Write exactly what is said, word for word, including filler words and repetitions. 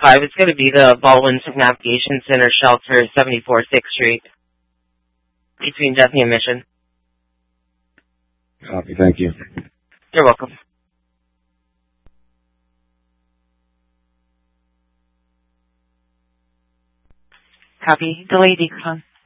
five. It's going to be the Baldwin Navigation Center shelter, seventy-four sixth Street, between Jesse and Mission. Copy, thank you. You're welcome. Copy. Delay decon.